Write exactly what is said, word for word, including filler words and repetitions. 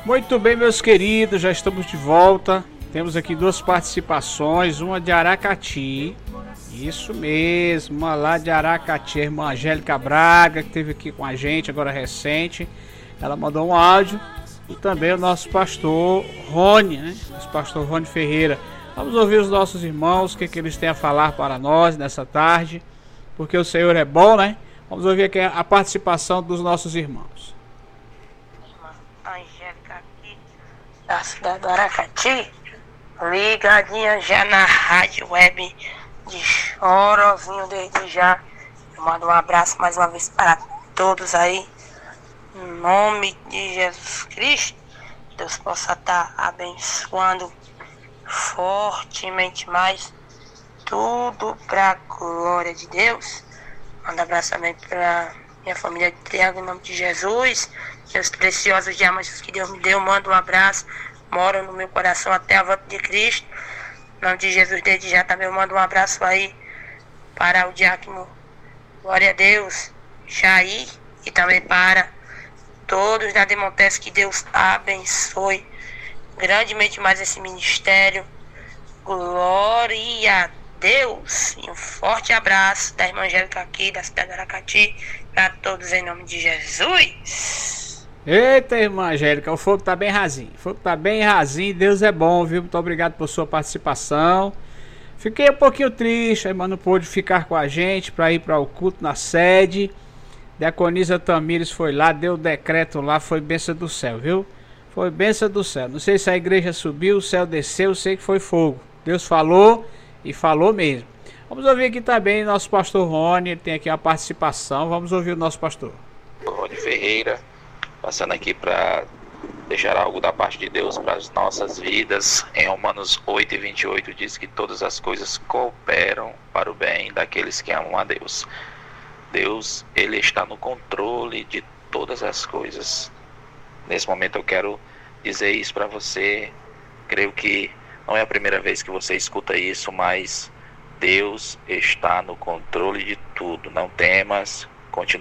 Muito bem, meus queridos, já estamos de volta. Temos aqui duas participações, uma de Aracati. Isso mesmo, uma lá de Aracati, a irmã Angélica Braga, que esteve aqui com a gente agora recente. Ela mandou um áudio. E também o nosso pastor Rony, né? Nosso pastor Rony Ferreira. Vamos ouvir os nossos irmãos, o que, que eles têm a falar para nós nessa tarde. Porque o Senhor é bom, né? Vamos ouvir aqui a participação dos nossos irmãos. Angélica aqui, da cidade do Aracati, ligadinha já na rádio web de Chorozinho desde já. Eu mando um abraço mais uma vez para todos aí, em nome de Jesus Cristo. Deus possa estar abençoando fortemente mais, tudo para a glória de Deus. Mando um abraço também para minha família de Triângulo, em nome de Jesus. Meus preciosos diamantes que Deus me deu, mando um abraço, moram no meu coração até a volta de Cristo. Em nome de Jesus, desde já também eu mando um abraço aí para o diácono, glória a Deus, Jair, e também para todos da Demontes, que Deus abençoe grandemente mais esse ministério. Glória a Deus. E um forte abraço da irmã Angélica aqui, da cidade de Aracati, para todos em nome de Jesus. Eita, irmã Angélica, o fogo tá bem rasinho. O fogo tá bem rasinho, Deus é bom, viu? Muito obrigado por sua participação. Fiquei um pouquinho triste, a irmã não pôde ficar com a gente para ir para o culto na sede. Diaconisa Tamires foi lá, deu o decreto lá, foi bênção do céu, viu? Foi bênção do céu. Não sei se a igreja subiu, o céu desceu, sei que foi fogo. Deus falou e falou mesmo. Vamos ouvir aqui também nosso pastor Rony, ele tem aqui a participação. Vamos ouvir o nosso pastor. Rony Ferreira, passando aqui para deixar algo da parte de Deus para as nossas vidas. Em Romanos oito e vinte e oito diz que todas as coisas cooperam para o bem daqueles que amam a Deus. Deus, Ele está no controle de todas as coisas. Nesse momento eu quero dizer isso para você. Creio que não é a primeira vez que você escuta isso, mas Deus está no controle de tudo. Não temas, continue